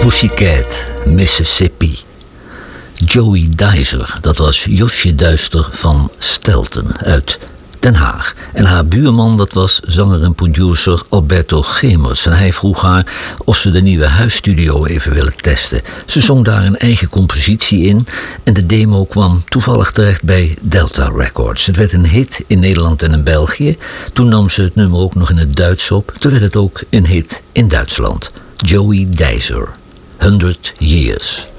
Pussycat, Mississippi. Joey Dizer, dat was Josje Duister van Stelten uit Den Haag. En haar buurman, dat was zanger en producer Alberto Gemers. En hij vroeg haar of ze de nieuwe huisstudio even willen testen. Ze zong daar een eigen compositie in en de demo kwam toevallig terecht bij Delta Records. Het werd een hit in Nederland en in België. Toen nam ze het nummer ook nog in het Duits op. Toen werd het ook een hit in Duitsland. Joey Dizer, 100 Years.